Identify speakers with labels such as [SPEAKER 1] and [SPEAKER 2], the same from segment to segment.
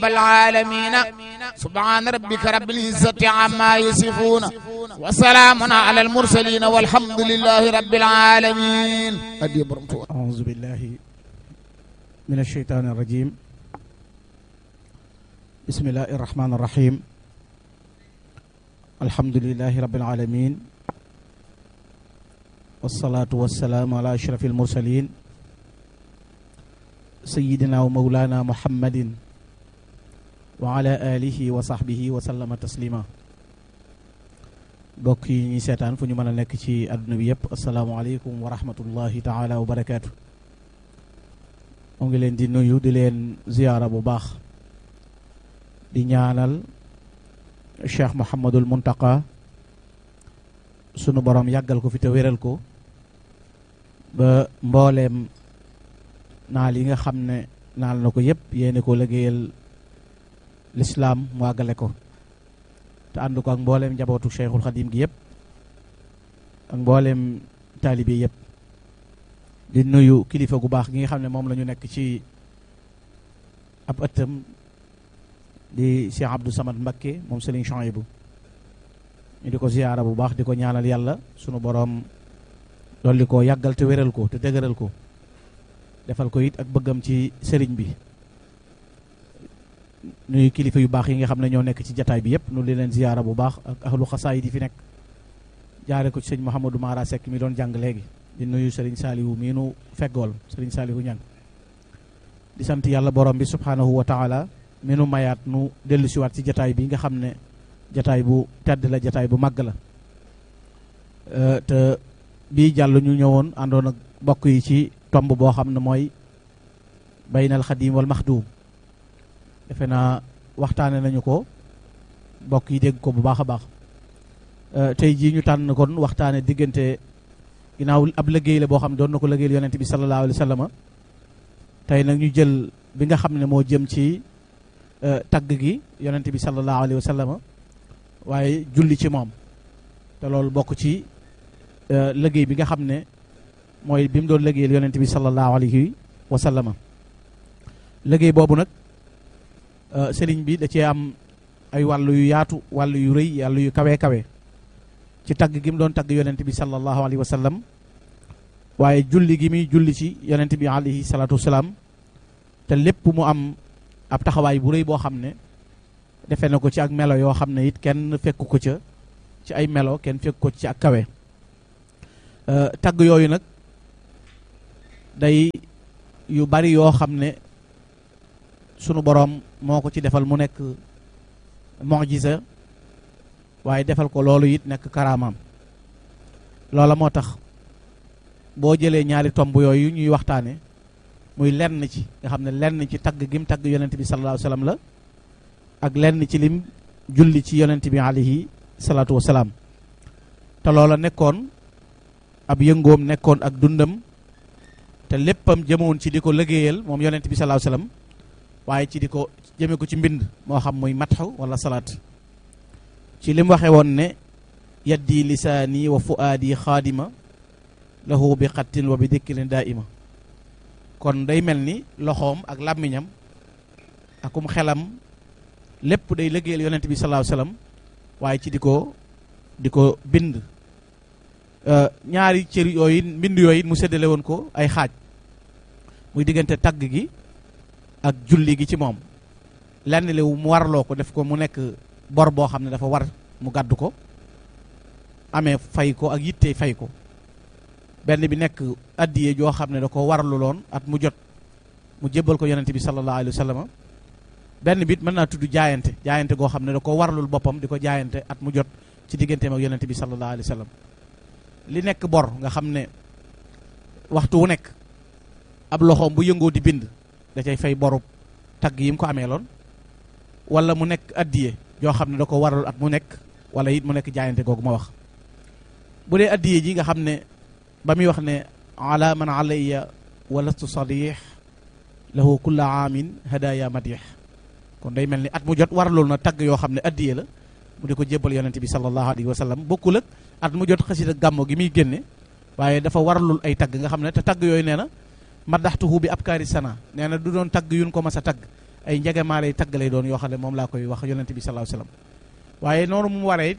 [SPEAKER 1] العالمين سبحان ربك رب العزة عما يصفون وسلام على المرسلين والحمد لله رب العالمين.
[SPEAKER 2] أعوذ بالله من الشيطان الرجيم. بسم الله الرحمن الرحيم. الحمد لله رب العالمين والصلاة والسلام على أشرف المرسلين سيدنا ومولانا محمد وعلى آله وصحبه وسلم تسليما. bokk yi ñuy seetaan fu ñu mën a nekk ci àdduna bi yëpp asalaamaaleykum wa rahmatullahi taala wa barakaatu. mu ngi leen di nuyu di leen ziyaara bu baax di ñaanal Cheikh Mouhamadul Muntaqa sunu borom yàggal ko fi te wéral ko ba mbooleem naal yi nga xam ne naal na ko yëpp yéene ko liggéeyal lislaam mu àggale ko te ànd ko ak mbooleem njabootu Cheikhul Khadim gi yëpp ak mbooleem taalibe yëpp di nuyu kilifa gu baax gi nga xam ne moom la ñu nekk ci ab ëttam di Cheikh Abdou Samad Mbacké moom Serigne Chouaïbou ñu di ko ziyaara bu baax di ko ñaanal yàlla sunu boroom dolli ko yàggal te wéral ko te dëgëral ko defal ko it ak bëggam ci sëriñ bi. nuyu kilifa yu baax yi nga xam ne ñoo nekk ci jataay bi yëpp nu li leen ziyaara bu baax ak ahlu xasaayid yi fi nekk jaare ko ci sëñ Mouhamadou Mara Seck mi doon jàng léegi di nuyu Serigne Saliou mii nu feggool Serigne Saliou ñan di sant yàlla borom bi subhanahu wa taala mi nu mayaat nu dellu siwaat ci jataay bi nga xam ne jataay bu tedd la jataay bu màgg la te bii jàll ñu ñëwoon àndoon ak bokk yi ci tomb boo xam ne mooy baynal xadim wal maxduum defe naa waxtaane nañu ko bokk yi dégg ko bu baax a baax tey jii ñu tànn kon waxtaane diggante ginnaaw ab liggéey la boo xam ne doon na ko liggéeyal yonent bi sallallahu alayhi wa sallam tey nag ñu jël bi nga xam ne moo jëm ci tagg gi yonent bi sallallahu alayhi wa sallam waaye julli ci moom te loolu bokk ci liggéey bi nga xam ne mooy bi mu doon liggéeyal yonent bi sallallahu alayhi wa sallam liggéey boobu nag sëriñ bi da cee am ay wàllu yu yaatu wàllu yu rëy wàllu yu kawe kawe ci tagg gi mu doon tagg yonent bi sallallahu alayhi wa sallam waaye julli gi muy julli ci yonent bi alayhi salaatu wasalaam te lépp mu am ab taxawaay bu rëy boo xam ne defe na ko ci ak melo yoo xam ne it kenn fekku ko ca ci ay melo kenn fekku ko ci ak kawe tagg yooyu nag day yu bari yoo xam ne sunu boroom moo ko ci defal mu nekk mu'jiza waaye defal ko loolu it nekk karaamaam loola moo tax boo jëlee ñaari tomb yooyu ñuy waxtaane muy lenn ci nga xam ne lenn ci tagg gim tagg yonent bi sallallahu alayhi wa sallam la ak lenn ci lim julli ci yonent bi alayhi salaatu wa salaam te loola nekkoon ab yëngoom nekkoon ak dundam te léppam jëmoon ci di ko liggéeyal moom yonent bi sallallahu alayhi wa sallam waaye ci di ko jëme ko ci mbind moo xam muy matxu wala salaat ci lim waxe woon ne yaddi lisaani wa fuaadi xaadima lahu bi xattin wa bi dikkirin daaima kon day mel ni loxoom ak làmmiñam akum xelam lépp day liggéeyal yonent bi sallallahu alayhi wasallam waaye ci di ko bind ñaari cër yooyu mbind yooyu mu séddale woon ko ay xaaj muy diggante tagg gi ak julli gi ci moom lenn li mu warloo ko def ko mu nekk bor boo xam ne dafa war mu gàddu ko amee fay ko ak yitte fay ko benn bi nekk addiye joo xam ne da ko warlu loon at mu jot mu jébbal ko yonent bi sallallahu alayhi wa sallam benn bit mën naa tudd jaayante goo xam ne da ko warlul boppam di ko jaayante at mu jot ci digganteem ak yonent bi sallallahu alayhi wa sallam li nekk bor nga xam ne waxtu wu nekk ab loxoom bu yëngoo di bind da cay fay boru tagg yi mu ko amee loon wala mu nekk addiye yoo xam ne da ko warlul at mu nekk wala it mu nekk jaayante googu ma wax bu dee addiye ji nga xam ne ba muy wax ne ala man alayya walastu sadih lahu kulla aamin hadaya madih kon day mel ni at mu jot warlul na tagg yoo xam ne addiye la mu di ko jébbal yonente bi sallallahu alayhi wa sallam bokkul ak at mu jot xasida gàmmo gi muy génne waaye dafa warlul ay tagg nga xam ne te tagg yooyu nee na madaxtuhu bi abkaari sana nee na du doon tagg yuñ ko mas a tagg ay njegemaare tagg lay doon yoo xam ne moom laa koy wax yonent bi sallallahu alayhi wasallam waaye noonu mu waree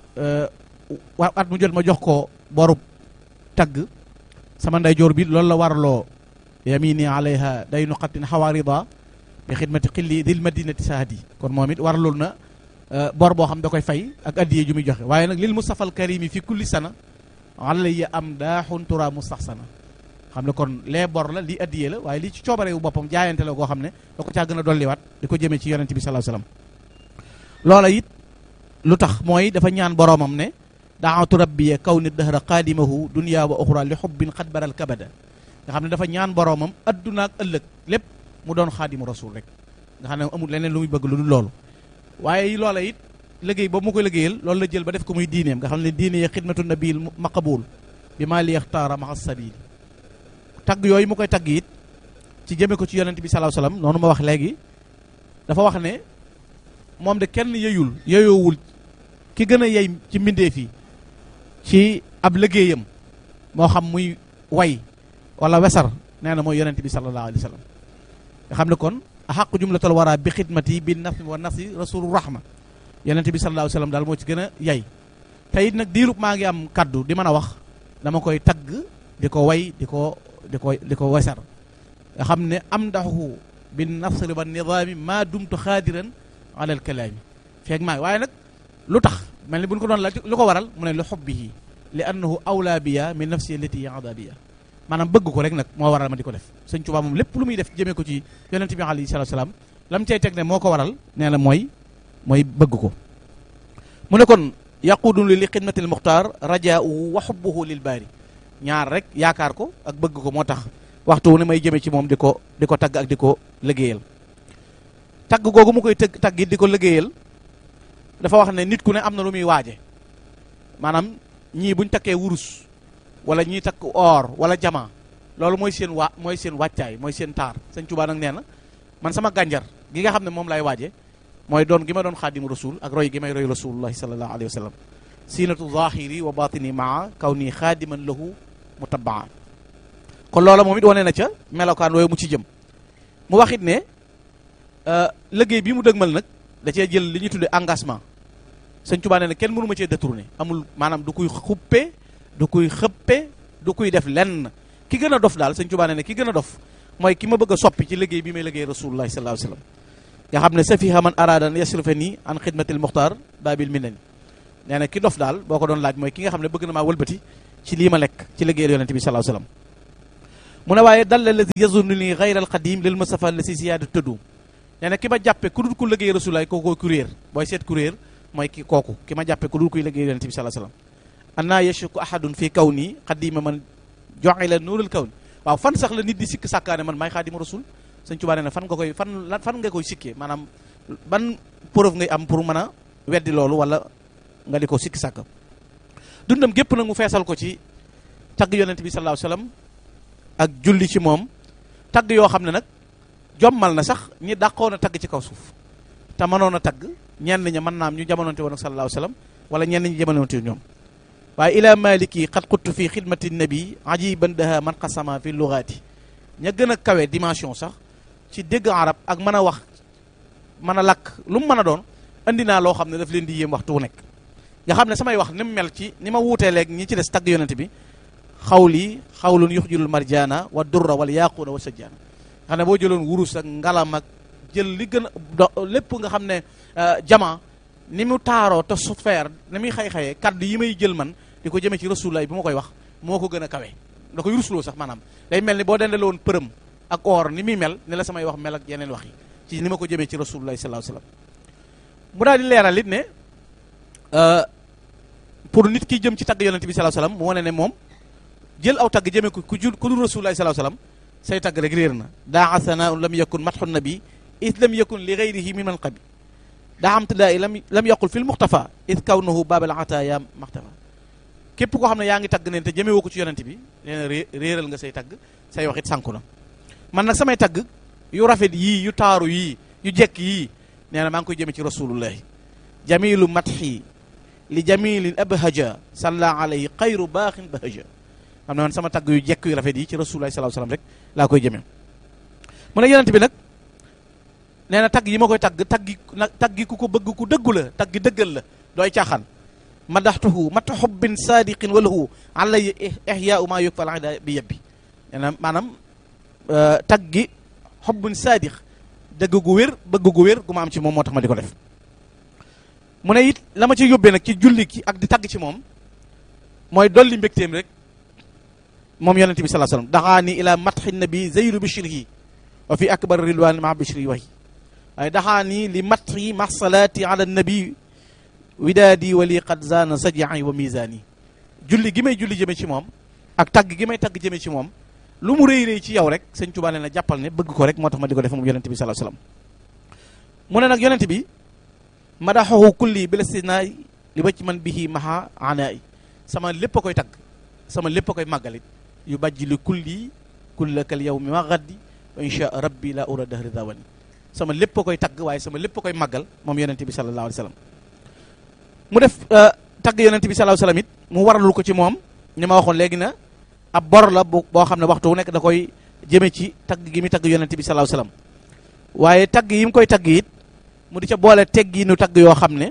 [SPEAKER 2] at mu jot ma jox ko borub tagg sama ndeyjoor bi loolu la warloo yamini alayha day nu xattin xawarida bi xidmati xilli dil madinati sahadi kon moom it warlul na bor boo xam da koy fay ak addiyee ju muy joxe waaye nag lil mustafa al karimi fi kulli sana alayya am daaxun tura mustaxsana xam ne kon lee bor la lii addiyee la waaye lii ci coobarewu boppam jaayante la goo xam ne da ko caa gën a dolliwaat di ko jëmee ci yonent bi sallallahu alayhi wasallam loola it lu tax mooy dafa ñaan boroomam ne daawatu rabbiya kaw ni dahra qaadimahu dunya wa uxra li xubbin xad baral kabada nga xam ne dafa ñaan boroomam adduna ak ëllëg lépp mu doon xaadimu rasul rek nga xam ne amul leneen lu muy bëgg lu dul loolu waaye loola it liggéey boobu mu koy liggéeyal loolu la jël ba def ko muy diineem nga xam ne diine yi xidmatu nabil maqabul bi maa li yaxtaara maxa sabil tagg yooyu mu koy tagg it ci jëme ko ci yonent bi sallallahu alayhi wasallam noonu ma wax léegi dafa wax ne moom de kenn yeyoowul ki gën a yey ci mbindeef yi ci ab liggéeyam moo xam muy way wala wesar nee na mooy yonent bi sallallahu alayhi wasallam nga xam ne kon axaqu jumlatal wara bi xidmati bi nafsi wa nafsi rasulu rahma yonent bi sallallahu alayhi wasallam daal moo ci gën a yey te it nag diirub maa ngi am kaddu di mën a wax dama koy tagg di ko way di ko wesar nga xam ne am ndaxu bi nafsi wa nidaami maa dumtu xaadiran ala al kalaami feeg maa ngi waaye nag lu tax mel ni bu ñu ko doon laaj lu ko waral mu ne li xubbihi li annahu awla biya min nafsi allati yaada biya maanaam bëgg ko rek nag moo waral ma di ko def sëñ Tuubaa moom lépp lu muy def jëmee ko ci yonent bi alayhi salaatu salaam lam cay teg ne moo ko waral nee na mooy bëgg ko mu ne kon yaquudu li xidmatil muxtaar rajaau wa xubbuhu lil baari ñaar rek yaakaar ko ak bëgg ko moo tax waxtu wu ne may jëmee ci moom di ko tagg ak di ko liggéeyal tagg googu mu koy tagg it di ko liggéeyal dafa wax ne nit ku ne am na lu muy waaje maanaam ñii buñ takkee wurus wala ñii takk or wala jama loolu mooy seen wàccaay mooy seen taar sëñ Tuubaa nag nee na man sama gànjar gi nga xam ne moom lay waaje mooy doon gi ma doon xaadimu rasul ak roy gi may roy rasulullahi sallallahu alayhi wa sallam siinatu zahiri wa batini maa kaw nii xaadiman lahu mutabaa kon loola moom it wane na ca melokaan wooyu mu ci jëm mu wax it ne liggéey bi mu dëgmal nag da cee jël li ñuy tuddee engagement sëñ Tuubaa nee na kenn mënu ma cee détourné amul maanaam du kuy xuppe du kuy xëppe du kuy def lenn ki gën a dof daal sëñ Tuubaa nee na ki gën a dof mooy ki ma bëgg a soppi ci liggéey bi may liggéey rasulullahi sallallahu alayhi wasallam nga xam ne safiha man aradan yasrifa nii an xidmatil muxtaar babil minani nee na ki dof daal boo ko doon laaj mooy ki nga xam ne bëgg na maa wëlbati ci lii ma lekk ci liggéeyal yonent bi sallallahu alayhi wasallam mu ne waaye dal lazi yazunnu ni ghayra al qadim lil mustafa la si siyaadu tëddu nee na ki ma jàppe ku dul ku liggéey rasulullahi kooku kuréer booy seet kuréer mooy ki kooku ki ma jàppe ku dul kuy liggéey yonent bi sallallahu alayhi wasallam anna yashku ahadun fi kawni qadima man joxila nuurul kawni waaw fan sax la nit di sikk sàkkaane man maay xaadimu rasul sëñ Tuubaa nee na fan nga koy sikkee maanaam ban preuve ngay am pour mën a weddi loolu wala nga di ko sikki sàkk dundam gépp nag mu feesal ko ci tagg yonent bi sallallahu alayhi wasallam ak julli ci moom tagg yoo xam ne nag jommal na sax ñi dàqoon a tagg ci kaw suuf te mënoon a tagg ñenn ña mën naam ñu jamononte woon ak sallallahu alayhi wasallam wala ñenn ñi jamononte ñoom waaye ila maliki xat xuttu fi xidmati nabi ajiban daha man qasama fi lugaati ña gën a kawe dimension sax ci dégg arab ak mën a wax mën a lakk lu mu mën a doon andi naa loo xam ne daf leen di yéem waxtu wu nekk nga xam ne samay wax ni mu mel ci ni ma wuutee léegi ñi ci des tagg yonent bi xawli xawlun yuxjilul marjaana wa durra wal yaquuna wa sajjaana xam ne boo jëloon wurus ak ngalam ak jël li gën a lépp nga xam ne jama ni mu taaroo te su feer ni muy xay-xayee kaddu yi may jël man di ko jëmee ci rasulullaay bi ma koy wax moo ko gën a kawe da koy rusloo sax maanaam day mel ni boo dendale woon përëm ak or ni muy mel ni la samay wax mel ak yeneen wax yi ci ni ma ko jëmee ci rasulullaay sallallahu alayhi wasallam mu daal di leeral it ne pour nit ki jëm ci tagg yonent bi sallallahu alayhi wasallam mu wane ne moom jël aw tagg jëmee ko ku dul rasulullaay sallallahu alayhi wasallam say tagg rek réer na daa sanaa lam yakun matxu nabi is lam yakun li ghayrihi min man qabi daa am tëddaa lam yaqul fil muxtafa is kawnahu babal ataaya maxtafa képp koo xam ne yaa ngi tagg neen te jëmee woo ko ci yonent bi nee na réeral nga say tagg say waxit sànku na man nag samay tagg yu rafet yii yu taaru yii yu jekk yii nee na maa ngi koy jëmee ci rasulullahi jamilu matxi li jamilin abhaja salla alayhi xayru baaxin bahaja xam ne man sama tagg yu jekk yu rafet yi ci rasulullahi sallallahu alayhi wasallam rek laa koy jëmee mu ne yonent bi nag nee na tagg yi ma koy tagg gi ku ko bëgg ku dëggu la tagg gi dëggal la dooy caaxaan madaxtuhu mata xubbin saadiqin walahu alay ihyaau maa yog fal ida bi yebbi nee na maanaam tagg gi xubbin saadiq dëgg gu wér bëgg gu wér gu ma am ci moom moo tax ma di ko def mu ne it la ma ci yóbbee nag ci julli ki ak di tagg ci moom mooy dolli mbégteem rek moom yonente bi sallallahu alayhi wasallam daxaani ila matxi nabi zeyru bishrihi wa fi akbar rilwaan ma bishri wahi waaye daxaani li matxi ma salaati ala nabi widaadi wali qad zaana sajai wa misaani julli gi may julli jëme ci moom ak tagg gi may tagg jëme ci moom lu mu rëy rëy ci yow rek sëñ Tuubaa nee na jàppal ne bëgg ko rek moo tax ma di ko def moom yonente bi sallallahu alayhi wasallam mu ne nag yonente bi madaxahu kulli bila stinaay li wacc man bihi maha anaay sama lépp a koy tagg sama lépp a koy màggalit yu bàjji li kulli kullakal yawmi ma gaddi wa insha rabbi la ura dahri dawani sama lépp a koy tagg waaye sama lépp a koy màggal moom yonente bi sallallahu alayhi wasallam mu def tagg yonente bi sallallahu alayhi wasallam it mu waralul ko ci moom ni ma waxoon léegi na ab bor la boo xam ne waxtu wu nekk da koy jëme ci tagg gi mi tagg yonente bi sallallahu alayhi wasallam waaye tagg yi mu koy tagg it mu di ca boole teggi nu tagg yoo xam ne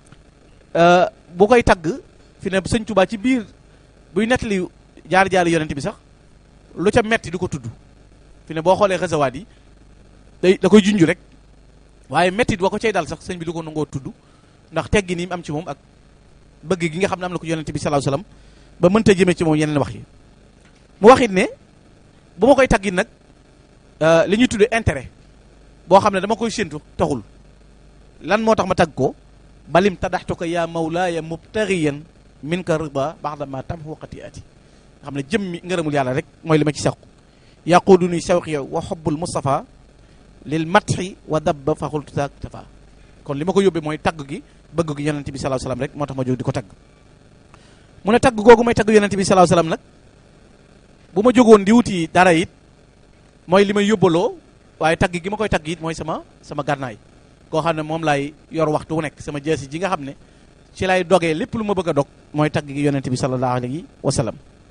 [SPEAKER 2] bu koy tagg fi ne sëñ Tuubaa ci biir buy nettali jaar-jaari yonente bi sax lu ca metti du ko tudd fi ne boo xoolee xasawaat yi da koy junj rek waaye mettit wa ko cay dal sax sëñ bi du ko nangoo tudd ndax teggi ni mu am ci moom ak bëgg gi nga xam ne am na ko yonente bi sallallahu alayhi wasallam ba mënta jëmee ci moom yeneen wax yi mu waxit ne bu ma koy taggit nag li ñuy tuddee intérêt boo xam ne dama koy séntu taxul lan moo tax ma tagg ko balim tadaxtuka ya mawlaaya mubtaghiyan minka rida ba'da ma tamhu qati'ati nga xam ne jëmmi ngërëmul yàlla rek mooy li ma ci sax yaquduni shawqi wa hubbul mustafa lil mathi wa dabba fa xultu tafa kon li ma ko yóbbee mooy tagg gi bëgg gi yonente bi sallallahu alayhi wasallam rek moo tax ma jóg di ko tagg mu ne tagg googu may tagg yonente bi sallallahu alayhi wasallam nag bu ma jógoon di wuti dara it mooy li may yóbbaloo waaye tagg gi ma koy tagg it mooy sama gànnaay koo xam ne moom laay yor waxtu wu nekk sama jeesi ji nga xam ne ci lay dogee lépp lu ma bëgg a dog mooy tagg gi yonente bi sallallahu alayhi wasallam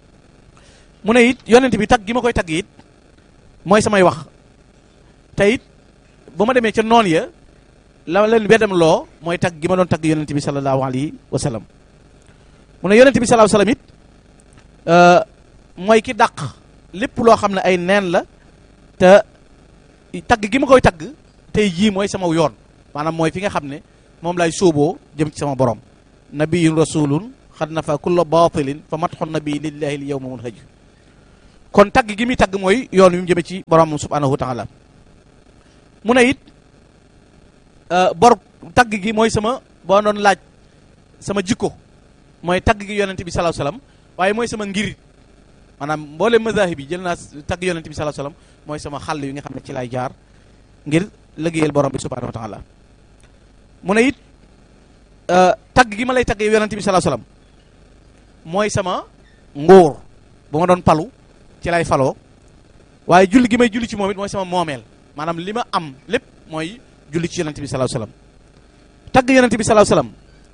[SPEAKER 2] mu ne it yonente bi tagg gi ma koy tagg it mooy samay wax te it ba ma demee ca noon ya la leen weddam loo mooy tagg gi ma doon tagg yonente bi sallallahu alayhi wasallam mu ne yonente bi sallallahu alayhi wasallam it mooy ki dàq lépp loo xam ne ay neen la te tagg gi ma koy tagg tey jii mooy sama yoon maanaam mooy fi nga xam ne moom lay sóoboo jëm ci sama borom nabiyun rasulun xad nafa kulla batilin fa matxu nabi lillahi al yawma munhaj kon tagg gi muy tagg mooy yoon wi mu jëme ci borom subhanahu wa taala mu ne it bor tagg gi mooy sama boo doon laaj sama jikko mooy tagg gi yonente bi sallallahu alayhi wasallam waaye mooy sama ngirit maanaam mboolem mazahib yi jël naa tagg yonente bi sallallahu alayhi wasallam mooy sama xàll yi nga xam ne ci lay jaar ngir liggéeyal borom bi subhanahu wa taala mu ne it tagg gi ma lay tagg yonente bi sallallahu alayhi wasallam mooy sama nguur bu ma doon palu ci lay faloo waaye julli gi may julli ci moom it mooy sama moomeel maanaam li ma am lépp mooy julli ci yonente bi sallallahu alayhi wasallam tagg yonente bi sallallahu alayhi wasallam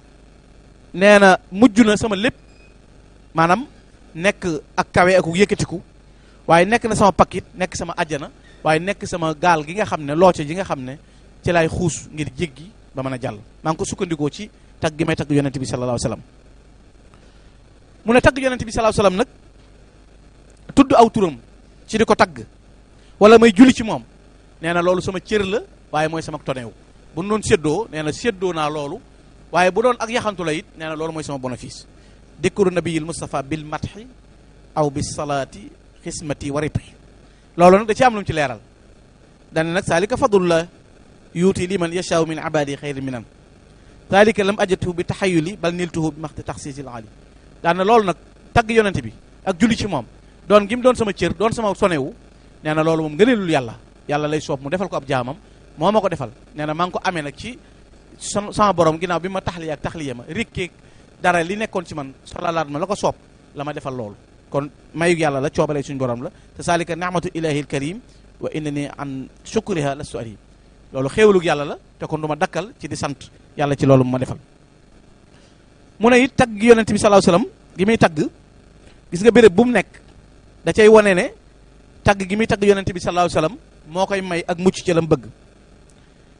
[SPEAKER 2] nee na mujj na sama lépp maanaam nekk ak kawe ak yëkkatiku waaye nekk na sama pakkit nekk sama ajjana waaye nekk sama gaal gi nga xam ne looce ji nga xam ne ci lay xuus ngir jéggi ba mën a jàll maa ngi ko sukkandikoo ci tagg gi may tagg yonente bi sallallahu alayhi wasallam mu ne tagg yonente bi sallallahu alayhi wasallam nag tudd aw turam ci di ko tagg wala may julli ci moom nee na loolu sama cër la waaye mooy sama toneew bu doon séddoo nee na séddoo naa loolu waaye bu doon ak yaxantu la it nee na loolu mooy sama bénéfice dikru nabiyil mustafa bil mathi aw bis salaati xismati wa ribhi loolu nag da ci am lu mu ci leeral dane nag saalika fadlullah yuuti liman yashaaw min ibadi xayri minan saalika lam ajatuhu bi taxayuli bal niltuhu bi maxti taxsiisil ali daana loolu nag tagg yonente bi ak julli ci moom doon gi mu doon sama cër doon sama sonewu nee na loolu moom ngëneelul yàlla lay soob mu defal ko ab jaamam moo ma ko defal nee na maa ngi ko amee nag ci sama borom ginnaaw bi ma taxliya ak taxliya ma rikkeeg dara li nekkoon ci man solalaat ma la ko soob la ma defal loolu kon mayug yàlla la coobalee suñu borom la te saalika ni'matu ilahil karim wa innani an shukriha lastu arim loolu xéewalug yàlla la te kon du ma dakkal ci di sant yàlla ci loolu mu ma defal mu ne it tagg yonent bi sallallahu alayhi wasallam gi muy tagg gis nga béréb bu mu nekk da cay wane ne tagg gi muy tagg yonent bi sallallahu alayhi wasallam moo koy may ak mucc ci la mu bëgg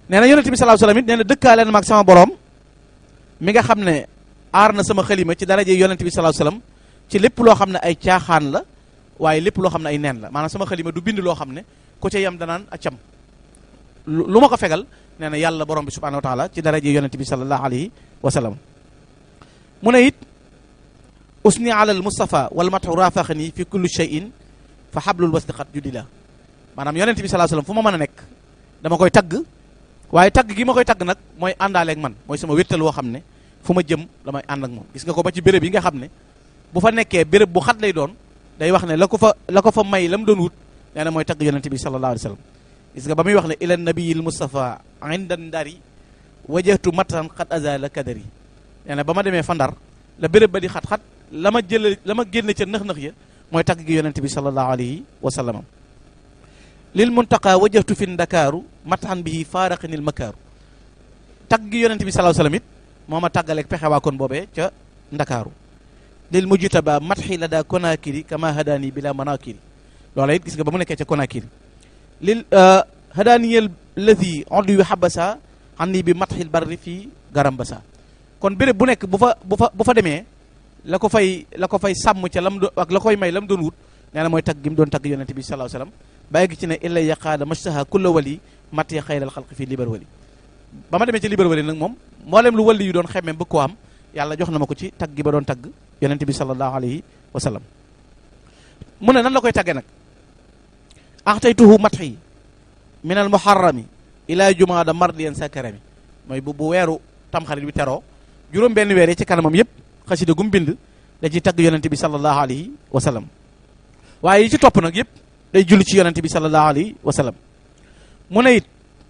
[SPEAKER 2] nee na yonent bi sallallahu alayhi wasallam it nee na dëkkaale na ma ak sama borom mi nga xam ne aar na sama xalima ci daraje yonent bi sallallahu alayhi wasallam ci lépp loo xam ne ay caaxaan la waaye lépp loo xam ne ay neen la maanaam sama xalima du bind loo xam ne ku ca yam danaan accam lu ma ko fegal nee na yàlla borom bi subhanahu wa taala ci daraje yonent bi sallallahu alayhi wasallam mu ne it usni ala al mustafa wal mathu rafaxani fi kulli shay'in fa hablul wasdiqat judila maanaam yonent bi sallallahu alayhi wasallam fu ma mën a nekk dama koy tagg waaye tagg gi ma koy tagg nag mooy àndaaleeg man mooy sama wéttal woo xam ne fu ma jëm damay ànd ak moom gis nga ko ba ci béréb yi nga xam ne bu fa nekkee béréb bu xat lay doon day wax ne la ko fa may la mu doon wut nee na mooy tagg yonent bi sallallahu alayhi wasallam gis nga ba muy wax ne ila nabiyil mustafa inda ndari wajahtu matan qad azala kadari nee na ba ma demee fa Ndar la béréb ba di xat-xat la ma génne ca nëx-nëx ya mooy tagg gi yonent bi sallallahu alayhi wasallam lil muntaqa wajahtu fi ndakaaru matan bihi faaraqinil makaaru tagg gi yonent bi sallallahu alayhi wasallam it moo ma tàggaleeg pexe waa kon boobee ca ndakaaru lil mujtaba matxi la daa konakiri kama hadani bila manakiri loola it gis nga ba mu nekkee ca konakiri lil hadaniyel lazi odd yu habasa anni bi matxil barri fii garambasa kon béréb bu nekk bu fa demee la ko fay sàmm ca lam doon ak la koy may lam doon wut nee na mooy tagg gi mu doon tagg yonent bi sallallahu alayhi wasallam bàyyi gi ci ne illa yaqaada mastaha kulla wali mati xayral xalqi fii libar wali ba ma demee ci libar wali nag moom mboolem lu wali yu doon xemmee bëgg ko am yàlla jox na ma ko ci tagg gi ba doon tagg yonent bi sallallahu alayhi wasallam mu ne nan la koy taggee nag axtaytuhu matxi min al muharrami ila jumaada mardiyan sakarami mooy bu weeru tamxarit bi teroo juróom benn weer yi ci kanamam yépp xasida gum bind da ci tagg yonent bi sallallahu alayhi wasallam waaye yi ci topp nag yépp day julli ci yonent bi sallallahu alayhi wasallam mu ne it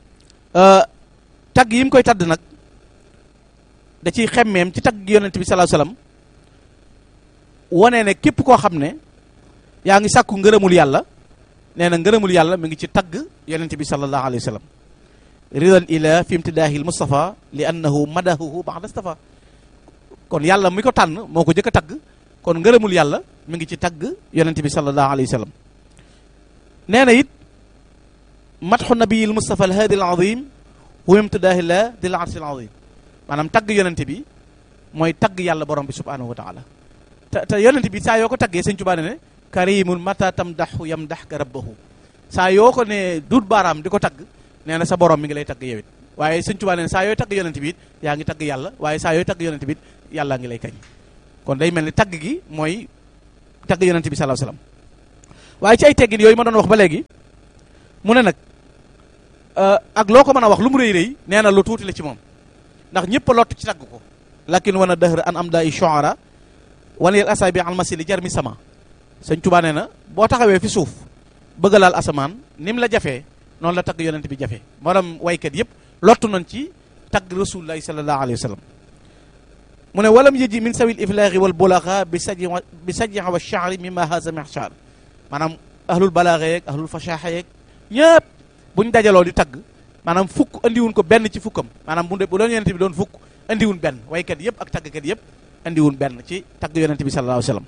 [SPEAKER 2] tagg yi mu koy tadd nag da ciy xemmeem ci tagg yonent bi sallallahu alayhi wasallam wone ne képp koo xam ne yaa ngi sàkku ngërëmul yàlla nee na ngërëmul yàlla mi ngi ci tagg yonent bi sallallahu alayhi wasallam ridal ila fi imtidaahil mustafa li annahu madahuhu ba'da istafa kon yàlla mi ko tànn moo ko jëkk a tagg kon ngërëmul yàlla mi ngi ci tagg yonent bi sallallahu alayhi wasallam nee na it matxu nabiyil mustafa al hadi al azim wa imtidaahillah dil arsil azim maanaam tagg yonent bi mooy tagg yàlla borom bi subhanahu wa taala te yonent bi saa yoo ko taggee Sëñ Tuubaa ne karimun mata tamdahu yamdahka rabbahu saa yoo ko ne duut baaraam di ko tagg nee na sa borom mi ngi lay tagg yow it waaye Sëñ Tuubaa ne saa yooy tagg yonent bi it yaa ngi tagg yàlla waaye saa yooy tagg yonent bi it yàlla ngi lay kañ kon day mel ni tagg gi mooy tagg yonent bi sallallahu alayhi wasallam waaye ci ay teggin yooyu ma doon wax ba léegi mu ne nag ak loo ko mën a wax lu mu rëy rëy nee na lu tuuti la ci moom ndax ñëpp a lott ci tagg ko lakin wan a dëhër an am day shu'ara wan yel asabi al masili jar mi sama Sëñ Tuubaa nee na boo taxawee fi suuf bëgg laal asamaan ni mu la jafee noonu la tagg yonent bi jafe moo tax waykat yëpp lottu nañ ci tagg rasulullahi sallallahu alayhi wa sallam mu ne walam yëji min sawil iflaaxi wal bulaxa bi sajji wa sha'ri mimma haza mihshar maanaam ahlul balaaxa yeeg ahlul fashaxa yeeg ñëpp buñ dajaloo di tagg maanaam fukk andiwun ko benn ci fukkam maanaam bu doon yonent bi doon fukk andiwun benn waykat yëpp ak taggkat yëpp andiwun benn ci tagg yonent bi sallallahu alayhi wa sallam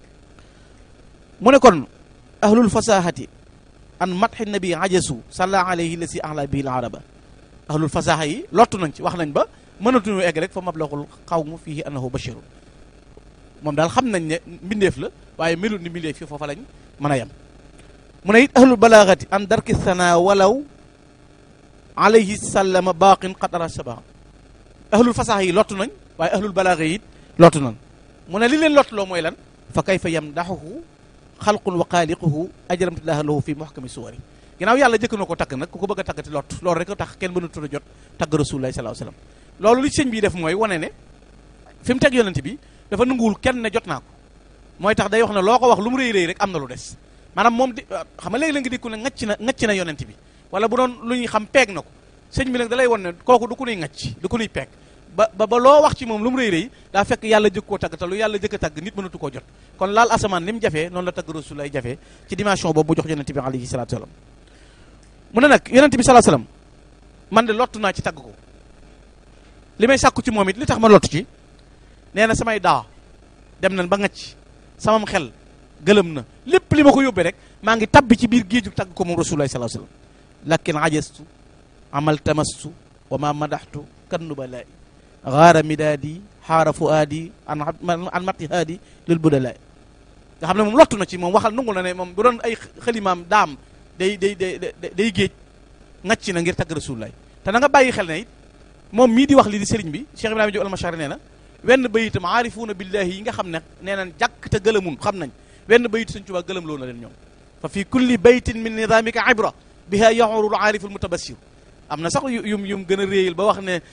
[SPEAKER 2] mu ne kon ahlul fasahati an matxi nabi ajasu salla alayhi la si ahla bihi al araba ahlul fasaha yi lottu nañ ci wax nañ ba mënatuñu egg rek fa mablaxul xawmu fihi annahu bashirun moom daal xam nañ ne mbindeef la waaye melut ni mbindeef fi foofa lañ mën a yem mu ne it ahlul balaagati an darki sana walaw alayhi sallama baaqin qadara saba ahlul fasaha yi lottu nañ waaye ahlul balaaga yi it lottu nañ mu ne li leen lottuloo mooy lan fa kayfa yamdaxuhu xalqun wa xaaliquhu ajramtillah lahu fi muhkami suwari ginnaaw yàlla jëkk na ko tagg nag ku ko bëgg a taggati lott loolu rek a tax kenn mënatu a jot tagg rasulullahi sallallahu alayhi wasallam loolu li sëñ bi def mooy wane ne fi mu teg yonent bi dafa nanguwul kenn ne jot naa ko mooy tax day wax ne loo ko wax lu mu rëy rëy rek am na lu des maanaam moom di xam nga léegi la nga dikku ne ngacc na yonent bi wala bu doon lu ñuy xam peeg na ko sëñ bi nag da lay won ne kooku du ku nuy ngacc du ku nuy peeg ba loo wax ci moom lu mu rëy rëy daa fekk yàlla jëkk koo tagg te lu yàlla jëkk a tagg nit mënatu koo jot kon laal asamaan ni mu jafee noonu la tagg rasulullahi jafee ci dimension boobu mu jox yonent bi alayhi salaatu salaam mu ne nag yonent bi sallallahu alayhi wasallam man de lottu naa ci tagg ko li may sàkku ci moom it li tax ma lottu ci nee na samay daa dem nañ ba ngacc samam xel gëlëm na lépp li ma ko yóbbee rek maa ngi tabbi ci biir géeju tagg ko moom rasulullahi sallallahu alayhi wasallam lakin ajastu amal tamassu wa ma madaxtu kan nubalaay gaara midaadi xaara fuaadi an mati haadi lil budalaay nga xam ne moom lottu na ci moom waxal nungul na ne moom bu doon ay xalimaam daam day géej ngacc na ngir tagg rasulullaay te na nga bàyyi xel ne it moom mii di wax li di sëriñ bi Cheikh Ibrahima Diop almashari nee na wenn bayitam aarifuuna billahi yi nga xam ne nee nañ jàkk te gëlëmun xam nañ wenn bayit Sëriñ Tuubaa gëlëm loo na leen ñoom fa fi kulli baytin min nidaamika ibra biha yaxurul aariful mutabassir am na sax yum gën a réeyal ba wax ne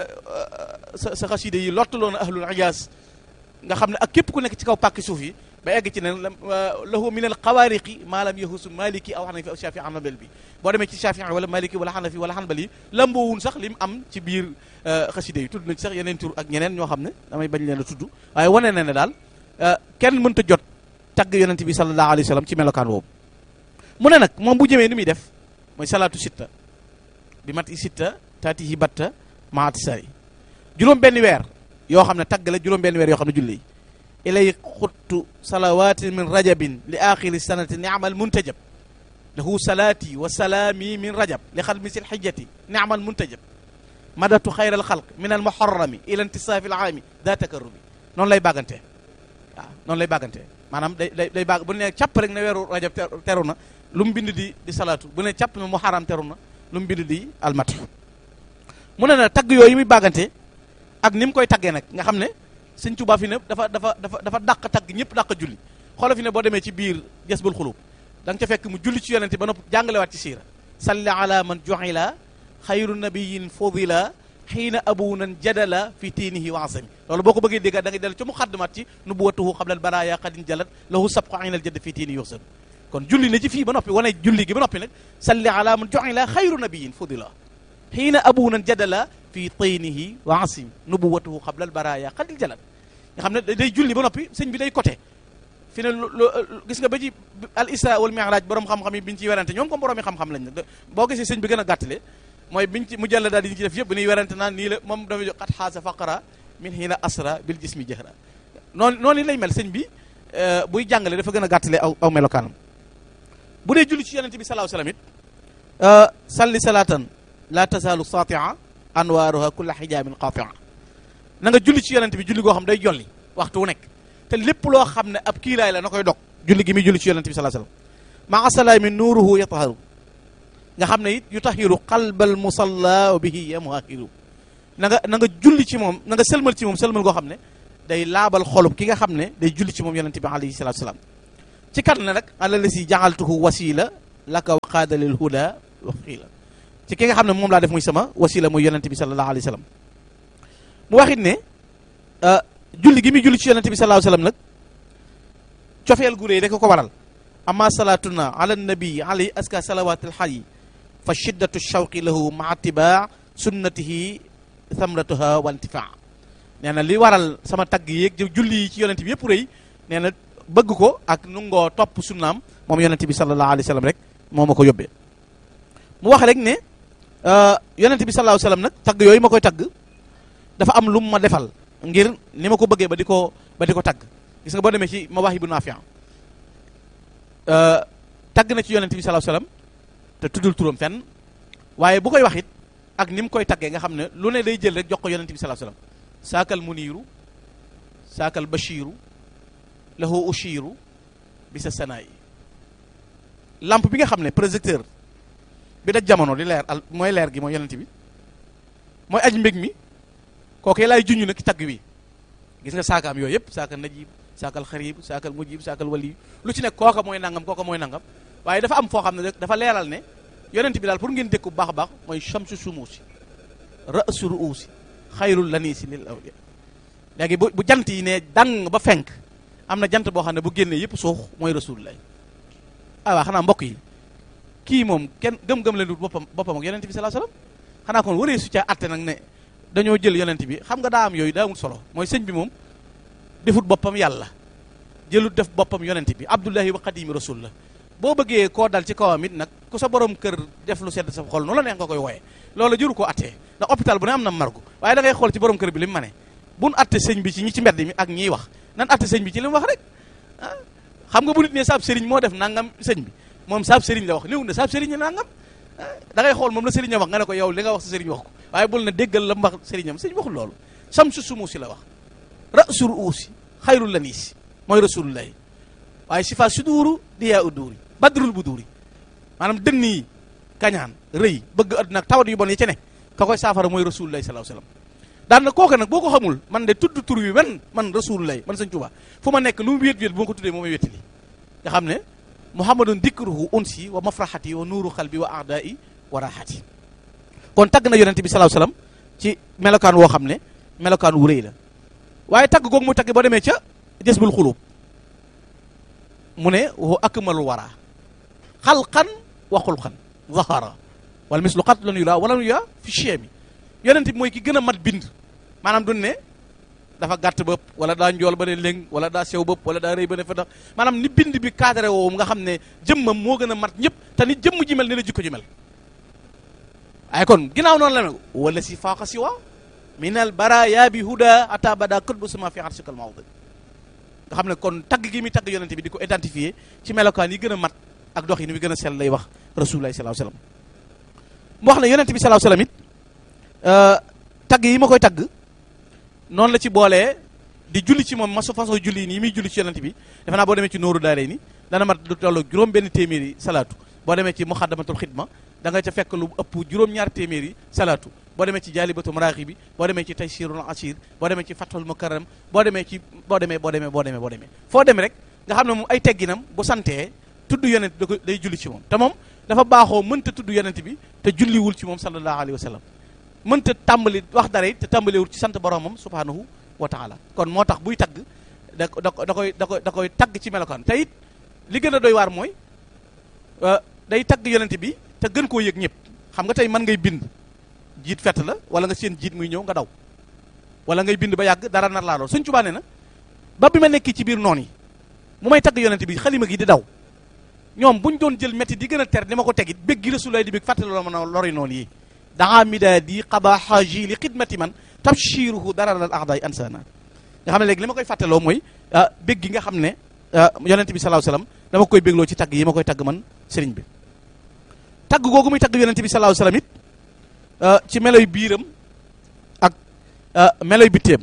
[SPEAKER 2] sa xasida yi lottaloon ahlul ijaaz nga xam ne ak képp ku nekk ci kaw pàkki suuf yi ba egg ci ne lahu min al xawaariqi maa lam yahusu maliki aw xanafi aw shafi hanbal bi boo demee ci shafi wala maliki wala xanafi wala hanbali lamboowun sax lim am ci biir xasida yi tudd na ci sax yeneen tur ak ñeneen ñoo xam ne damay bañ leen a tudd waaye wane na ne daal kenn mënta jot tagg yonente bi sallallahu alayhi wa sallam ci melokaan woowu mu ne nag moom bu jëmee ni muy def mooy salaatu sitta bi mat i sitta taatihi batta maat sari juróom benn weer yoo xam ne tagg la juróom benn weer yoo xam ne julli ilay xuttu salawaati min rajabin li axiri sanati niamal muntajab lahu salaati wa salaami min rajab li xal misil xijjati niamal muntajab madatu xayral xalq min al muharrami ila intisaafi al aami daa takarrumi noonu lay bàggantee waaw noonu lay bàggantee maanaam day bàgg bu ne càpp rek ne weeru rajab teru na lu mu bind di salaatu bu ne càpp ne muharram teru na lu mu bind di almat mu ne na tagg yooyu muy bàggante ak ni mu koy taggee nag nga xam ne Sëñ Tuubaa fi ne dafa dàq tagg ñëpp dàq julli xoola fi ne boo demee ci biir Jasbul Xuluub da nga ca fekk mu julli ci yonente ba nopp jàngalewaat ci siira salli ala man ju'ila xayru nabiyin fudila xiina abunan jadala fi tiinihi wa asami loolu boo ko bëggee dégg da ngay dellu ca mu xaddamaat ci nubuwatuhu xablal baraya xadin jalat lahu sabqu aynal jadd fi tiinihi yuxsan kon julli na ci fii ba noppi wane julli gi ba noppi nag salli ala man ju'ila xayru nabiyin fudila xiina abunan jadala fi tiinihi wa asami nubuwatuhu xablal baraya xadin jalat nga xam ne day julli ba noppi sëñ bi day côté fi ne gis nga ba ci al isra wal mi'raj borom xam-xam yi biñ ciy werante ñoom comme borom yi xam-xam lañ nag boo gisee sëñ bi gën a gàttale mooy biñ ci mu jàll daal di ñu ci def yëpp bu ñuy werante naan nii la moom dafa jox xat xaasa faqara min hiina asra bil jismi jahra noonu lay mel sëñ bi buy jàngale dafa gën a gàttale aw melokaanam bu dee julli ci yonente bi sallallahu alayhi wasallam it salli salatan la tasaalu satia anwaaruha kulla xijaabin qatia na nga julli ci yonente bi julli goo xam day jolli waxtu wu nekk te lépp loo xam ne ab kiilaay la na koy dog julli gi muy julli ci yonente bi sallallahu alayhi wasallam maa salaami nuuruhu yataharu nga xam ne it yutahiru qalbal musalla bihi ya muhahiru na nga julli ci moom na nga sëlmal ci moom sëlmal goo xam ne day laabal xolub ki nga xam ne day julli ci moom yonente bi alayhi salatu wasalam ci kat ne nag alalasi jaxaltuhu wasila laka wa qaadalil huda wa xiila ci ki nga xam ne moom laa def muy sama wasila muy yonente bi sallallahu alayhi wasallam mu waxit ne julli gi muy julli ci yonente bi sallallahu alayhi wasallam nag cofeel gu réy rek ko waral amma salatuna ala nabi alayhi aska salawatil hayy fa shiddatu shawqi lahu maa tibaa sunnatihi thamratuha wa intifaa nee na li waral sama tagg yéeg julli yi ci yonente bi yëpp rëy nee na bëgg ko ak nungoo topp sunnaam moom yonente bi sallallahu alayhi wasallam rek moo ma ko yóbbee mu wax rek ne yonente bi sallallahu alayhi wasallam nag tagg yooyu ma koy tagg dafa am lu mu ma defal ngir ni ma ko bëggee ba di ko tagg gis nga boo demee ci Mawaahibu Naafi' tagg na ci yonente bi sallallahu alayhi wasallam te tuddul turam fenn waaye bu koy wax it ak ni mu koy taggee nga xam ne lu ne day jël rek jox ko yonente bi sallallahu alayhi wasallam saakal muniiru saakal bashiiru lahu ushiiru bi sa sanaayi lampe bi nga xam ne projecteur bi daj jamono di leer mooy leer gi mooy yonente bi mooy aj mbég mi kooku laay junj nag ci tagg wi gis nga saakaam yooyu yëpp saakal najib saakal xarib saakal mujib saakal wali lu ci nekk kooka mooy nangam kooka mooy nangam waaye dafa am foo xam ne rek dafa leeral ne yonent bi daal pour ngeen dékku bu baax a baax mooy shamsu sumuusi ra'su ru'uusi xayrul laniisi lil awliya léegi bu jant yi ne dang ba fenk am na jant boo xam ne bu génnee yëpp suux mooy rasulullah waaw xanaa mbokk yi kii moom kenn gëm-gëm leen dut boppam ak yonent bi sallallahu alayhi wasallam xanaa kon waree su ca atte nag ne dañoo jël yonent bi xam nga daa am yooyu daa amul solo mooy sëñ bi moom defut boppam yàlla jëlut def boppam yonent bi abdullahi wa xadimi rasul la boo bëggee koo dal ci kawam it nag ku sa borom kër def lu sedd sa xol noonu la neex nga koy wooye loolu jëru koo attee ndax hôpital bu ne am na margu waaye da ngay xool ci borom kër bi li mu ma ne buñ atte sëñ bi ci ñi ci mbedd mi ak ñiy wax nan atte sëñ bi ci li mu wax rek xam nga bu nit ne saab sëriñ moo def nangam sëñ bi moom saab sëriñ la wax néew na saab sëriñ nangam da ngay xool moom la sëriñam wax nga ne ko yow li nga wax sa sëriñ wax ko waaye bul ne déggal la mu wax sëriñam sëriñ waxul loolu samsu sumuusi la wax rasul uusi xayrul laniisi mooy rasulullahi waaye sifa suduuru diyaa uduuri badrul buduuri maanaam dënn yi kañaan rëy bëgg adduna ak tawat yu bon yi ci ne ka koy saafara mooy rasulullahi sallallahu alayhi wasallam daan na kooke nag boo ko xamul man de tudd tur wi man rasulullahi man sëñ Tuubaa fu ma nekk lu mu wéet bu ma ko tuddee moo may wéttali nga xam ne muhammadun dikruhu unsi wa mafraxati wa nuuru xalbi wa aadai wa raxati kon tagg na yonente bi sallallahu alayhi wasallam ci melokaan woo xam ne melokaan wu rëy la waaye tagg googu muy tagg boo demee ca jasbul xulub mu ne wa akmalul wara xalqan wa xulqan zahara wala mislu xat lan yura wala yura fi chemi yonente bi mooy ki gën a mat bind maanaam dun ne dafa gàtt bëpp wala daa njool ba ne léng wala daa sew bëpp wala daa rëy ba ne fa tax maanaam ni bind bi cadré woowu nga xam ne jëmmam moo gën a mat ñëpp te ni jëmm ji mel ne la jikko ji mel ay kon ginnaaw noonu la ne wala si faaqa si wa minal baraya bi huda ata bada kut bu sama fi arsikal mawdi nga xam ne kon tagg gi mi tagg yonente bi di ko identifié ci melokaan yi gën a mat ak dox yi ni muy gën a sell lay wax rasulullah sallallahu alayhi wasallam mu wax ne yonente bi sallallahu alayhi wasallam it tagg yi ma koy tagg noonu la ci boolee di julli ci moom masu façon julli yi muy julli ci yonent bi defe naa boo demee ci nooru daare ni dana mat lu tollu juróom benn téeméeri salaatu boo demee ci muxaddamatul xidma da nga ca fekk lu ëpp juróom-ñaar téeméeri salaatu boo demee ci jaalibatu maraaxi bi boo demee ci taysirul asir boo demee ci fathul mukarram boo demee boo demee foo demee rek nga xam ne moom ay tegginam bu santee tudd yonent da ko day julli ci moom te moom dafa baaxoo mënta tudd yonent bi te julliwul ci moom sallallahu alayhi wa sallam mënta tàmbali wax dara it te tàmbaliwul ci sant boromam subhanahu wa taala kon moo tax buy tagg da koy tagg ci melokaan te it li gën a doy waar mooy day tagg yonent bi te gën koo yëg ñëpp xam nga tey mën ngay bind jiit fett la wala nga seen jiit muy ñëw nga daw wala ngay bind ba yàgg dara nar laa lool Sëñ Tuubaa nee na ba bi ma nekk ci biir noon yi mu may tagg yonent bi xalima gi di daw ñoom buñ doon jël métti di gën a ter ni ma ko tegit bég gi Rasulullah di bég fàttali loo mën a lori noonu yi daa midaadi qada xaaji li xidmati man tabshiruhu daral al ahday ansana nga xam ne léegi li ma koy fàttaloo mooy bég gi nga xam ne yonent bi sallallahu alayhi wasallam dama koy bégloo ci tagg yi ma koy tagg man sëriñ bi tagg googu muy tagg yonent bi sallallahu alayhi wasallam it ci meloy biiram ak meloy bitteem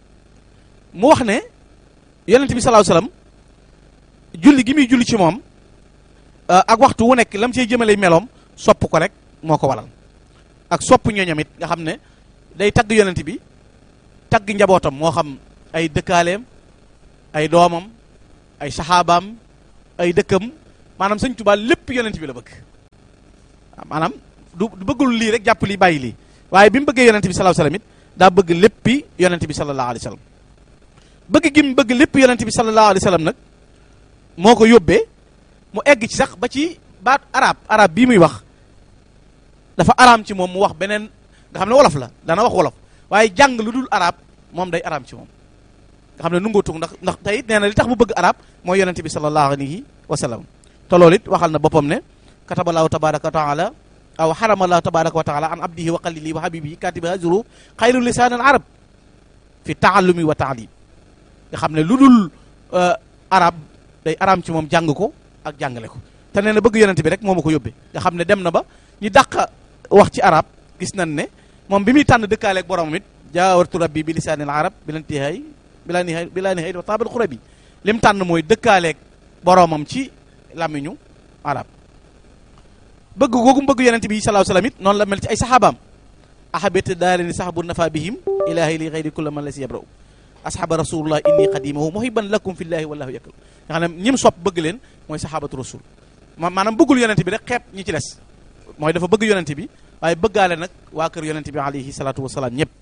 [SPEAKER 2] mu wax ne yonent bi sallallahu alayhi wasallam julli gi muy julli ci moom ak waxtu wu nekk lam ciy jëmale meloom sopp ko rek moo ko waral ak sopp ñooñam it nga xam ne day tagg yonent bi tagg njabootam moo xam ay dëkkaaleem ay doomam ay saxaabaam ay dëkkam maanaam Sëñ Tuubaa lépp yonent bi la bëgg maanaam du bëggul lii rek jàpp lii bàyyi lii waaye bi mu bëggee yonent bi sallallahu alayhi wasallam it daa bëgg léppi yonent bi sallallahu alayhi wasallam bëgg gi mu bëgg lépp yonent bi sallallahu alayhi wasallam nag moo ko yóbbee mu egg ci sax ba ci baat arab bii muy wax dafa araam ci moom mu wax beneen nga xam ne wolof la dana wax wolof waaye jàng lu dul arab moom day araam ci moom nga xam ne nungootu ndax tey nee na li tax mu bëgg arab mooy yonent bi sallallahu alayhi wasallam te loolu it waxal na boppam ne kataballahu tabaraka wa taala aw xaramallahu tabaraka wa taala an abdihi wa qalilihi wa habibihi katibi hajru xayru lisan al arab fi taallumi wa taalim nga xam ne lu dul arab day araam ci moom jàng ko ak jàngale ko te nee na bëgg yonent bi rek moo ma ko yóbbee nga xam ne dem na ba ñi dàq wax ci arab gis nañ ne moom bi muy tànn dëkkaaleeg boromam it jaawartu rabbi bi lisaanil arab bila nihaay wa taabil xurabi lim tànn mooy dëkkaaleeg boromam ci làmmiñu arab bëgg googu bëgg yonent bi sallallahu alayhi wasallam it noonu la mel ci ay saxaabaam ahabati daarini saxabu nafa bihim ilahi li xayri kulla man la si yabrau asxaaba rasulullah inni qadimahu muhibban lakum fillahi wallahu yakul nga xam ne ñim sopp bëgg leen mooy saxaabatu rasul maanaam bëggul yonent bi rek xeeb ñi ci des mooy dafa bëgg yonent bi waaye bëggaale nag waa kër yonent bi alayhi salatu wasalaam ñëpp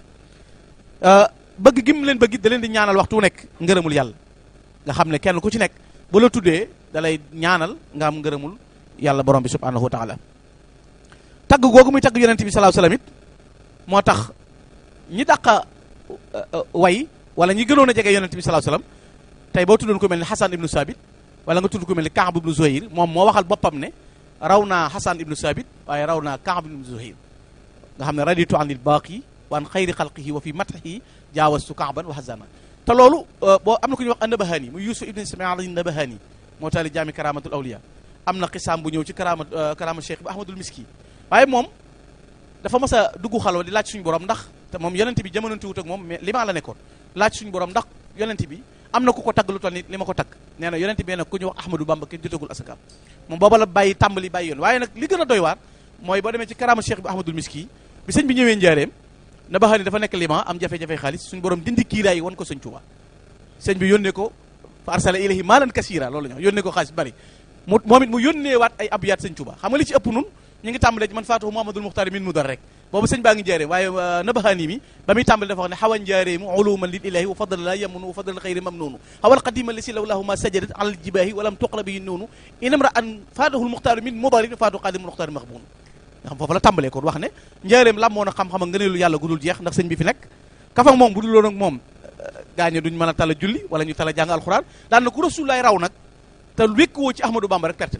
[SPEAKER 2] bëgg gi mu leen bëgg da leen di ñaanal waxtu wu nekk ngërëmul yàlla nga xam ne kenn ku ci nekk ba la tuddee da lay ñaanal nga am ngërëmul yàlla borom bi subhanahu wa taala tagg googu muy tagg yonent bi sallallahu alayhi wasallam it moo tax ñi dàqa way wala ñi gënoon a jege yonent bi sallallahu alayhi wasallam tey boo tuddoon ko mel ni Hassan ibnu Sabit wala nga tudd ko mel ni Kaab ibnu Zuhayr moom moo waxal boppam ne raw naa Hassan ibnu Sabit waaye raw naa Kaab ibnu Zuhayr nga xam ne raditu anil baaqi wa an xayri xalqihi wa fi matxihi jaawastu Kaaban wa Hassana te loolu boo am na ku ñuy wax an-Nabahani muy Yusuf ibnu Ismaïl an-Nabahani moo taali jaami karamatul awliya am na xisaam bu ñëw ci karama Cheikh bi Ahmadul Miski waaye moom dafa mas a dugg xalwa di laaj suñu borom ndax te moom yonent bi jamonante wut ak moom mais li maa la nekkoon laaj suñu borom ndax yonent bi am na ku ko tagg lu toll ni li ma ko tagg nee na yonent bi nee na ku ñu wax Ahmadou Bamba kenn jotagul asakaam moom booba la bàyyi tàmbali bàyyi yoon waaye nag li gën a doy waar mooy boo demee ci karaama Cheikh bi Ahmadul Miski bi sëñ bi ñëwee njaareem na baxani dafa nekk liman am jafe-jafe xaalis suñu borom dindi kiiraay yi wan ko sëñ Tuuba sëñ bi yónnee ko fa arsala ilayhi maalan kasiira loolu la ñu yónnee ko xaalis bari moom it mu yónnee waat ay abyaat sëñ Tuuba xam nga li ci ëpp nun ñu ngi tàmbalee ci man faatuhu Muhammadul Muxtaar min mudar rek boobu sëñ baa ngi njaareem waaye nabaxaani mi ba muy tàmbale dafa wax ne xawa njaareemu uluman lil ilahi wa fadla la yamunu wa fadla xayri mamnunu xawal qadima li si lawlahu ma sajadat alal jibaahi walam tuqra bihi noonu inam ra an faatuhul muxtaar min mudarin faatu qadimul muxtaar maxbun nga xam foofu la tàmbalee kon wax ne njaareem lammoon a xam-xam a ngëneelu yàlla gudul jeex ndax sëñ bi fi nekk kafak moom bu dul loon ak moom gaañe duñ mën a tala julli wala ñu tala jàng alxuraan daan na ku rasulullaay raw nag te wékkuwoo ci Ahmadou Bamba rek perte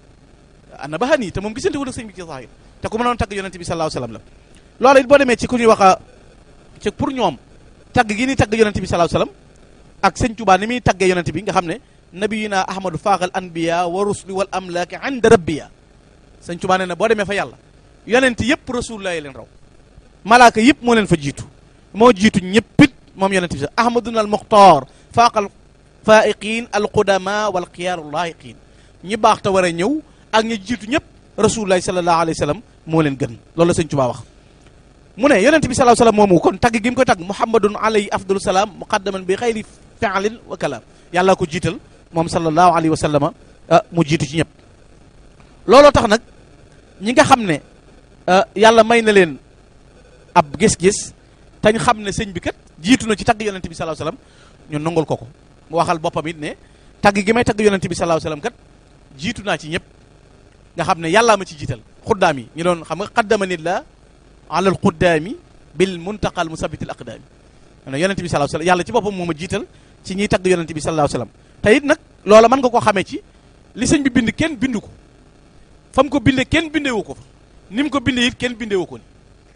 [SPEAKER 2] na ana ba xanii te moom gisante woon ak sëñ bi ci saahir te ku mënoon tagg yonente bi sallallahu alayhi wasallam la loolu it boo demee ci ku ñuy wax ci pour ñoom tagg gi ni tagg yonente bi sallallahu alayhi wasallam ak sëñ Tuubaa ni muy taggee yonente bi nga xam ne nabiyina ahmadou faaxal anbiya wa rusli wal amlaaki inda rabbiya sëñ Tuubaa nee na boo demee fa yàlla yonente yëpp rasulullaay leen raw malaaka yëpp moo leen fa jiitu moo jiitu ñëppit moom yonente bi sax ahmaduna al muxtaar faaqal faiqin al qudama wal xiyaaru laayiqin ñi baax te war a ñëw ak ñi jiitu ñëpp rasulullahi sallallahu alayhi wa sallam moo leen gën loolu la sëñ Tuubaa wax mu ne yonente bi sallallahu alayhi wa sallam moomu kon tagg gi mu koy tagg muhammadun alayhi afdalu salaam muqaddaman bi xayri fi'lin wa kalaam yàlla ko jiital moom sallallahu alayhi wa sallam mu jiitu ci ñëpp looloo tax nag ñi nga xam ne yàlla may na leen ab gis-gis tañ xam ne sëñ bi kat jiitu na ci tagg yonente bi sallallahu alayhi wa sallam ñu nangul ko mu waxal boppam it ne tagg gi may tagg yonente bi sallallahu alayhi wa sallam kat jiitu naa ci ñëpp nga xam ne yàllaa ma ci jiital xuddaam yi ñu doon xam nga qaddamanillah ala al quddaami bil muntaqal musabitil aqdaami ne yonente bi sallallahu alayhi wa sallam yàlla ci boppam moo ma jiital ci ñiy tagg yonente bi sallallahu alayhi wa sallam te it nag loola mën nga ko xamee ci li sëñ bi bind kenn bindu ko fa mu ko bindee kenn bindeewu ko fa ni mu ko bindee it kenn bindeewu ko ni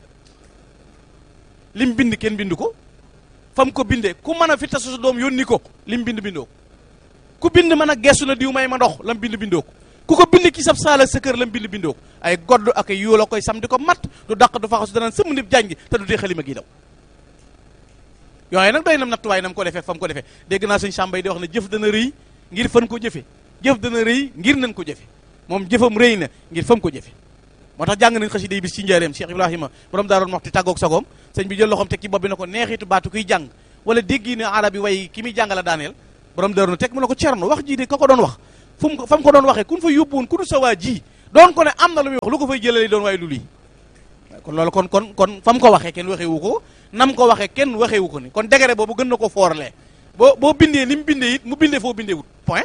[SPEAKER 2] lim bind kenn bindu ko fa mu ko bindee ku mën a fi tasu sa doom yónni ko lim bind bindoo ko ku bind mën a gestu na diw may ma ndox lam bind bindoo ko ku ko bind ci sab saala sa kër lam bind bindoo ko ay godd ak ay yóola koy sam di ko mat du dàq du faxasu danaan sëmm nib jàngi te du dee xalima gi daw yooyu nag doy nam nattuwaay nam ko defee fa mu ko defee dégg naa suñ sàmbay di wax ne jëf dana rëy ngir fan ko jëfe jëf dana rëy ngir nañ ko jëfe moom jëfam rëy na ngir fa mu ko jëfe moo tax jàng nañ xasida yi bis ci njaareem Cheikh Ibrahima borom daaroon waxti tàggoog sagoom sëñ bi jël loxoom teg ci bopp bi na ko neexitu baatu kuy jàng wala déggi ne arab yi way ki muy jàng la daaneel borom daaroon teg mu ne ko cerno wax ji de ka ko doon wax fu mu fa mu ko doon waxee kun fa yóbbuwoon ku du sa waa ji doon ko ne am na lu muy wax lu ko fay jëlale doon waaye lu lii kon loolu kon fa mu ko waxee kenn waxewu ko nam ko waxee kenn waxewu ko ni kon degré boobu gën na ko foorlee boo bindee ni mu bindee it mu bindee foo bindee wut point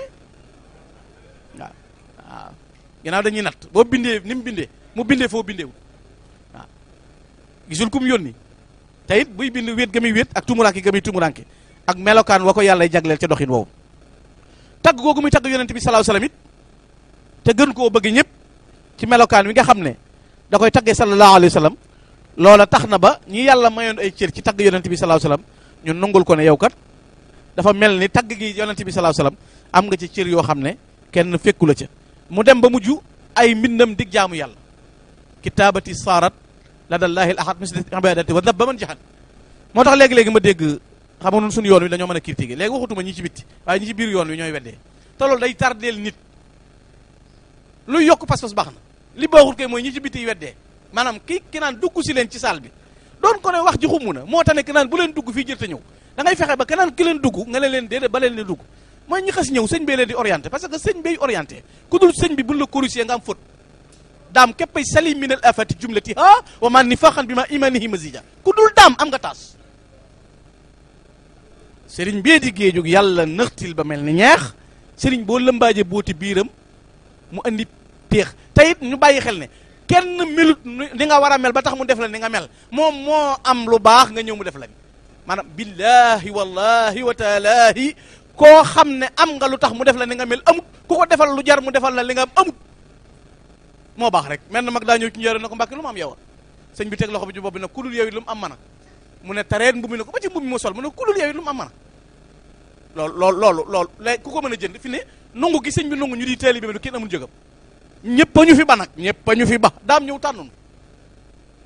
[SPEAKER 2] waaw waaw ginnaaw dañuy natt boo bindee ni mu bindee mu bindee foo bindee wut waaw gisul ku mu yónni te it buy bind wéet ga muy wéet ak tumuranke ga muy tumuranke ak melokaan wa ko yàlla jagleel ca doxin woowu tagg googu muy tagg yonent bi sallallahu alayhi wasallam it te gën koo bëgg ñëpp ci melokaan wi nga xam ne da koy taggee sallallahu alayhi wasallam loola tax na ba ñi yàlla mayoon ay cër ci tagg yonent bi sallallahu alayhi wasallam ñu nangul ko ne yow kat dafa mel ni tagg gi yonent bi sallallahu alayhi wasallam am nga ci cër yoo xam ne kenn fekku la ca mu dem ba mujj ay mbindam dig jaamu yàlla kitaabati saarat ladallahi al ahad misli ibadati wa dabba man jahan moo tax léegi-léegi ma dégg xam nga nun suñu yoon wi dañoo mën a critiquer léegi waxutuma ñi ci bitti waaye ñi ci biir yoon wi ñooy weddee te loolu day tardeel nit luy yokk pas-pas baax na li baaxul kay mooy ñi ci bitti yi weddee maanaam ki naan dugg si leen ci salle bi doon ko ne wax ji xumu na moo tax ne ki naan bu leen dugg fii jër te ñëw da ngay fexe ba kenaan ki leen dugg nga leen déedéet ba leen dugg mooy ñi xas ñëw sëñ bee leen di orienté parce que sëñ bay orienté ku dul sëñ bi buñ la corrigé nga am faute daam képpay salim minal afati jumlati ha wa man ni faxan bi ma imanihi mazija ku dul daam am nga taas sëriñ bee di géejug yàlla nëxtil ba mel ni ñeex sëriñ boo lëmbaaje booti biiram mu andi téex te it ñu bàyyi xel ne kenn melut ni nga war a mel ba tax mu def la ni nga mel moom moo am lu baax nga ñëw mu def la ni maanaam billahi wallahi wa taalaahi koo xam ne am nga lu tax mu def la ni nga mel amut ku ko defal lu jar mu defal la li nga am amut moo baax rek mel na mag daa ñëw ci njëriñ na ko mbàkki lu mu am yow sëñ bi teg loxo bi ci bopp bi nag ku dul yow it lu mu am mën a mu ne tareet mbubb mi ne ko ba ci mbubb mi mu sol mu ne ku dul yow it lu mu am mën a loolu léegi ku ko mën a jënd fi ne nungu gi sëñ bi nungu ñu di teeli bi du kenn amul jëgam ñëpp a ñu fi ba nag ñëpp a ñu fi ba daam ñëw tànnun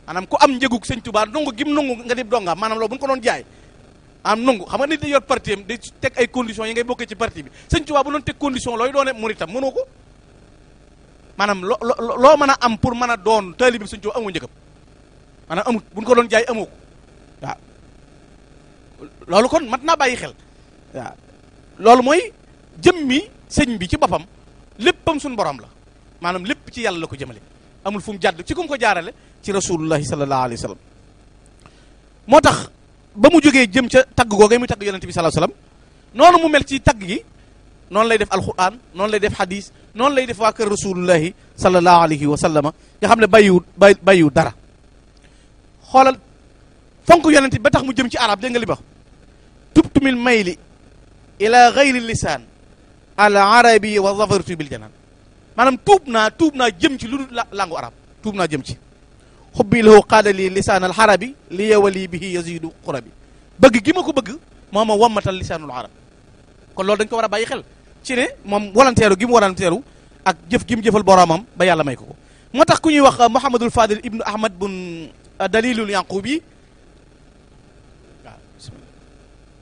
[SPEAKER 3] maanaam ku am njëgug sëñ Tuubaa nungu gim nungu nga dib donga maanaam loolu bu ñu ko doon jaay am nungu xam nga nit di yor parti am di teg ay conditions yi ngay bokkee ci parti bi sëñ Tuubaa bu doon teg condition looy doone muritam mënoo ko maanaam loo mën a am pour mën a doon taalibe bi sëñ Tuubaa amoo njëgam maanaam amut bu ñu ko doon jaay amoo ko waaw loolu kon mat naa bàyyi xel waaw loolu mooy jëmmi sëñ bi ci boppam léppam suñu borom la maanaam lépp ci yàlla la ko jëmale amul fu mu jàdd ci ku mu ko jaarale ci rasulullahi sallallahu alayhi wa sallam moo tax ba mu jógee jëm ca tagg googee muy tagg yonente bi sallallahu alayhi wa sallam noonu mu mel ci tagg gi noonu lay def alquran noonu lay def hadis noonu lay def waa kër rasulullahi sallallahu alayhi wa sallama nga xam ne bàyyiwut dara xoolal fonk yonente bi ba tax mu jëm ci arab dégg nga li ba tubtumil mayli ila gayri lisaan al arabi wa zafartu bil janaan maanaam tuub naa jëm ci lu dul langu arab tuub naa jëm ci xubbi lahu qaada li lisaan al arabi li yewali bihi yazidu qurabi bëgg gi ma ko bëgg moo ma wammatal lisaanul arab kon loolu dañ ko war a bàyyi xel ci ne moom volontaire gi mu volontaire ak jëf gi mu jëfal boromam ba yàlla may ko moo tax ku ñuy wax Mouhamadul Fadil ibnu Ahmad bun Dalilul Yanqubi